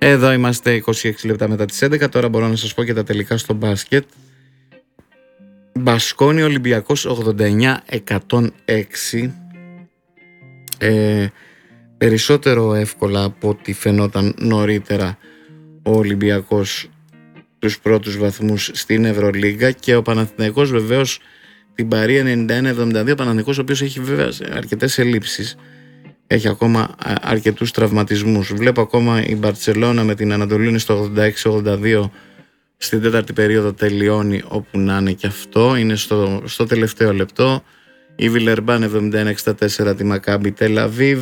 Εδώ είμαστε 26 λεπτά μετά τις 11. Τώρα μπορώ να σας πω και τα τελικά στο μπάσκετ. Μπασκόνι Ολυμπιακός 89-106. Περισσότερο εύκολα από ό,τι φαινόταν νωρίτερα ο Ολυμπιακός τους πρώτους βαθμούς στην Ευρωλίγκα, και ο Παναθηναϊκός βεβαίως την παρεί 91-72. Ο Παναθηναϊκός, ο οποίος έχει βέβαια αρκετές ελλείψεις, έχει ακόμα αρκετούς τραυματισμούς. Βλέπω ακόμα η Μπαρτσελώνα με την Ανατολή είναι στο 86-82, στην τέταρτη περίοδο τελειώνει, όπου να είναι και αυτό, είναι στο τελευταίο λεπτό. Η Βιλερμπάν 71-64 τη Μακάμπι Τελ-Αβίβ.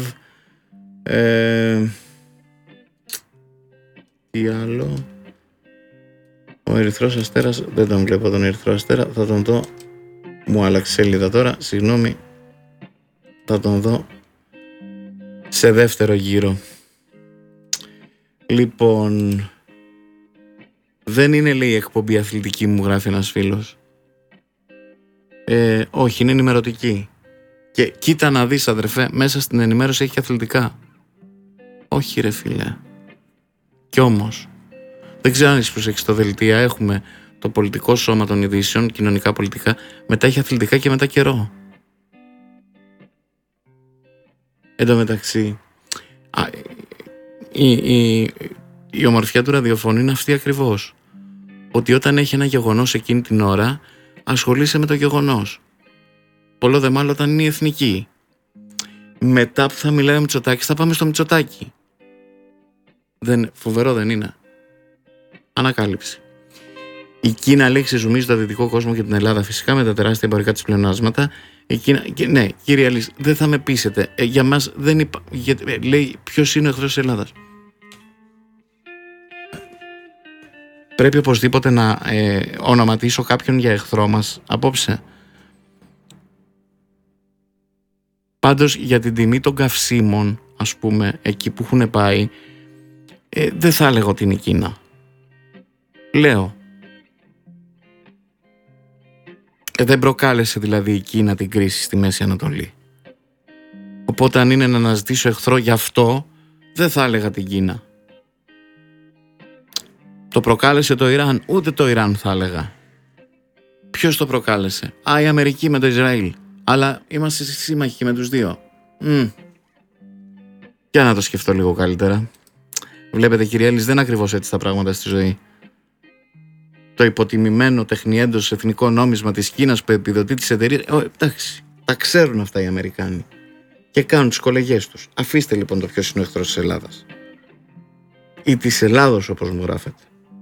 Τι άλλο? Ο Ερυθρός Αστέρας, δεν τον βλέπω τον Ερυθρό Αστέρα, θα τον δω. Μου άλλαξε σελίδα τώρα, συγγνώμη. Θα τον δω σε δεύτερο γύρο. Λοιπόν, δεν είναι, λέει, εκπομπή αθλητική, μου γράφει ένας φίλος. Όχι, είναι ενημερωτική. Και κοίτα να δεις, αδερφέ, μέσα στην ενημέρωση έχει αθλητικά. Όχι ρε φίλε. Κι όμως, δεν ξέρω αν έχεις προσέξει το δελτία, έχουμε το πολιτικό σώμα των ειδήσεων, κοινωνικά πολιτικά, μετά έχει αθλητικά και μετά καιρό. Εν τω μεταξύ, η ομορφιά του ραδιοφώνου είναι αυτή ακριβώς. Ότι όταν έχει ένα γεγονός εκείνη την ώρα, ασχολείσαι με το γεγονός. Πολλό δε μάλλον όταν είναι η εθνική. Μετά που θα μιλάει ο Μητσοτάκης, θα πάμε στο Μητσοτάκη. Φοβερό δεν είναι? Ανακάλυψη. Η Κίνα, λέει, ξεζουμίζει το δυτικό κόσμο και την Ελλάδα, φυσικά με τα τεράστια εμπορικά της πλεονάσματα. Η Κίνα, ναι, κύριε Αλής, δεν θα με πείσετε. Για μας δεν λέει, ποιος είναι ο εχθρός της Ελλάδας? Πρέπει οπωσδήποτε να ονοματίσω κάποιον για εχθρό μας απόψε. Πάντως για την τιμή των καυσίμων, ας πούμε, εκεί που έχουν πάει, δεν θα έλεγα ότι είναι η Κίνα. Λέω. Δεν προκάλεσε δηλαδή η Κίνα την κρίση στη Μέση Ανατολή. Οπότε αν είναι να αναζητήσω εχθρό γι' αυτό, δεν θα έλεγα την Κίνα. Το προκάλεσε το Ιράν? Ούτε το Ιράν θα έλεγα. Ποιος το προκάλεσε? Η Αμερική με το Ισραήλ. Αλλά είμαστε σύμμαχοι και με τους δύο. Για να το σκεφτώ λίγο καλύτερα. Βλέπετε, κύριε Έλλης, δεν είναι ακριβώς έτσι τα πράγματα στη ζωή. Το υποτιμημένο τεχνιέντος εθνικό νόμισμα της Κίνας που επιδοτεί τις εταιρείες. Εντάξει, τα ξέρουν αυτά οι Αμερικάνοι. Και κάνουν τις κολεγιές τους. Αφήστε λοιπόν το ποιος είναι ο εχθρός της Ελλάδας. Ή της Ελλάδος, όπως μου γράφετε.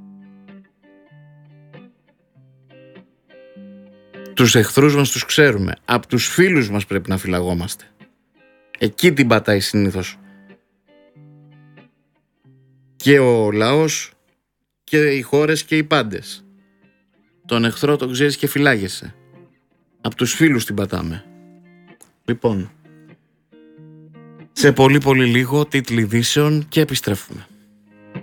Τους εχθρούς μας τους ξέρουμε. Από τους φίλους μας πρέπει να φυλαγόμαστε. Εκεί την πατάει συνήθως. Και ο λαός και οι χώρες και οι πάντες. Τον εχθρό τον ξέρεις και φυλάγεσαι. Από τους φίλους την πατάμε. Λοιπόν, σε πολύ πολύ λίγο τίτλοι ειδήσεων και επιστρέφουμε.